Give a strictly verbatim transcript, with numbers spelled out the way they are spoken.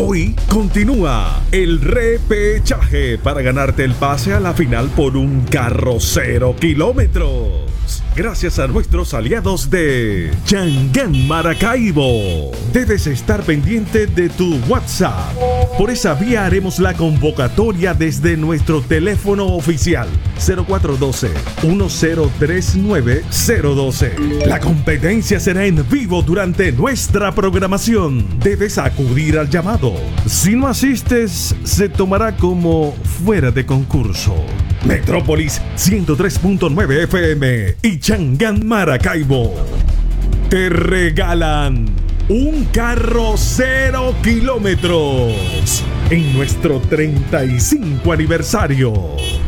Hoy continúa el repechaje para ganarte el pase a la final por un carro cero kilómetros. Gracias a nuestros aliados de Changán Maracaibo. Debes estar pendiente de tu WhatsApp. Por esa vía haremos la convocatoria desde nuestro teléfono oficial cero cuatro uno dos, uno cero tres nueve, cero uno dos. La competencia será en vivo durante nuestra programación. Debes acudir al llamado. Si no asistes, se tomará como fuera de concurso. Metrópolis ciento tres punto nueve F M y Changán Maracaibo te regalan un carro cero kilómetros en nuestro treinta y cinco aniversario.